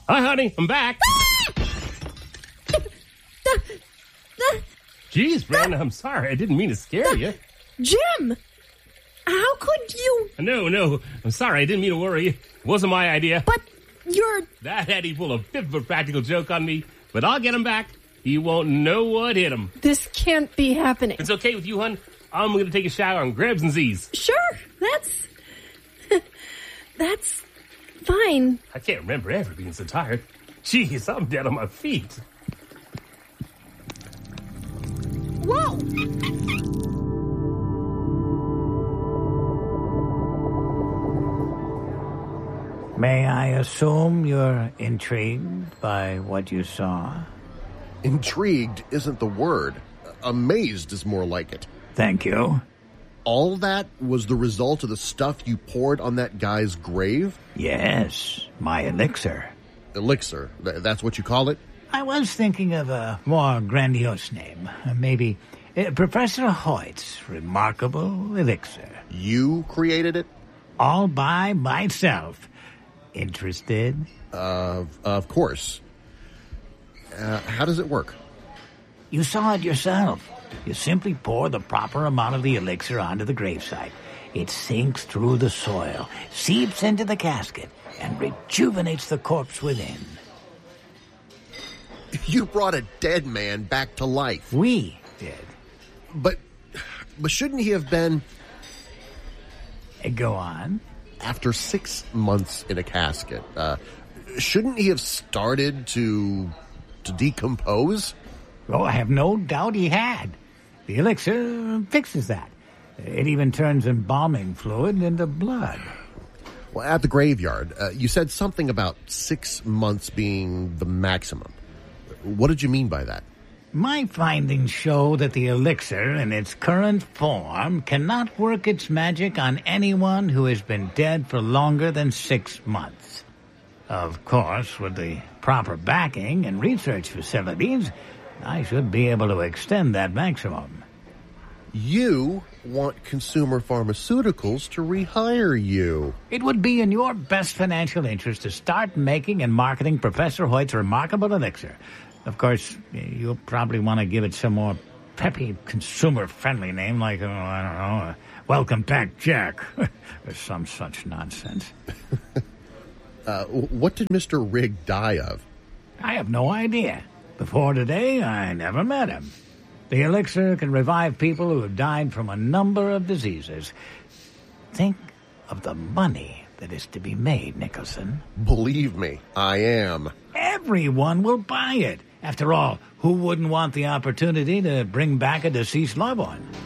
Hi, honey. I'm back. Jeez, Brenda, I'm sorry. I didn't mean to scare you. Jim! How could you? No. I'm sorry. I didn't mean to worry you. It wasn't my idea. But you're... That Eddie pulled a bit of a practical joke on me, but I'll get him back. He won't know what hit him. This can't be happening. It's okay with you, hun? I'm going to take a shower and grab some Z's. Sure, that's fine. I can't remember ever being so tired. Jeez, I'm dead on my feet. Whoa! May I assume you're intrigued by what you saw? Intrigued isn't the word. Amazed is more like it. Thank you. All that was the result of the stuff you poured on that guy's grave? Yes, my elixir. Elixir, that's what you call it? I was thinking of a more grandiose name. Maybe Professor Hoyt's remarkable elixir. You created it? All by myself. Interested? Of course. How does it work? You saw it yourself. You simply pour the proper amount of the elixir onto the gravesite. It sinks through the soil, seeps into the casket, and rejuvenates the corpse within. You brought a dead man back to life. We did. But shouldn't he have been... Go on. After 6 months in a casket, shouldn't he have started to decompose? Oh, I have no doubt he had. The elixir fixes that. It even turns embalming fluid into blood. Well, at the graveyard, you said something about 6 months being the maximum. What did you mean by that? My findings show that the elixir in its current form cannot work its magic on anyone who has been dead for longer than 6 months. Of course, with the proper backing and research facilities, I should be able to extend that maximum. You want Consumer Pharmaceuticals to rehire you. It would be in your best financial interest to start making and marketing Professor Hoyt's remarkable elixir. Of course, you'll probably want to give it some more peppy, consumer-friendly name like, I don't know, Welcome Back Jack, or some such nonsense. What did Mr. Rigg die of? I have no idea. Before today, I never met him. The elixir can revive people who have died from a number of diseases. Think of the money that is to be made, Nicholson. Believe me, I am. Everyone will buy it. After all, who wouldn't want the opportunity to bring back a deceased loved one?